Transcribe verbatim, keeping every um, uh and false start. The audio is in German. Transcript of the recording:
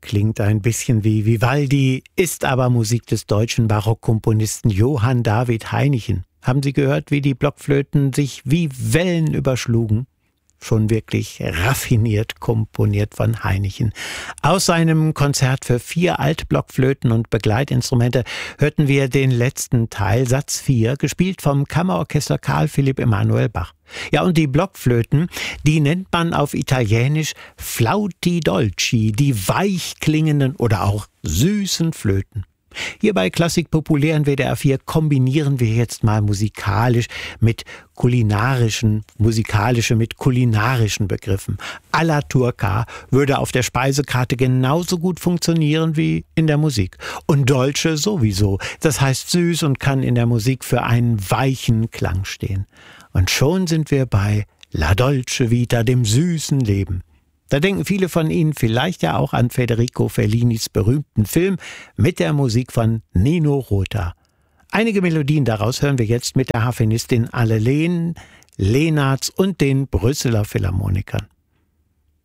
Klingt ein bisschen wie Vivaldi, ist aber Musik des deutschen Barockkomponisten Johann David Hainichen. Haben Sie gehört, wie die Blockflöten sich wie Wellen überschlugen? Schon wirklich raffiniert komponiert von Hainichen. Aus seinem Konzert für vier Altblockflöten und Begleitinstrumente hörten wir den letzten Teil, Satz vier, gespielt vom Kammerorchester Carl Philipp Emanuel Bach. Ja, und die Blockflöten, die nennt man auf Italienisch Flauti Dolci, die weich klingenden oder auch süßen Flöten. Hier bei Klassik Populär in W D R vier kombinieren wir jetzt mal musikalisch mit kulinarischen, musikalische mit kulinarischen Begriffen. Alla Turca würde auf der Speisekarte genauso gut funktionieren wie in der Musik. Und Dolce sowieso. Das heißt süß und kann in der Musik für einen weichen Klang stehen. Und schon sind wir bei La Dolce Vita, dem süßen Leben. Da denken viele von Ihnen vielleicht ja auch an Federico Fellinis berühmten Film mit der Musik von Nino Rota. Einige Melodien daraus hören wir jetzt mit der Harfenistin Anne Lehn, Leenartz und den Brüsseler Philharmonikern.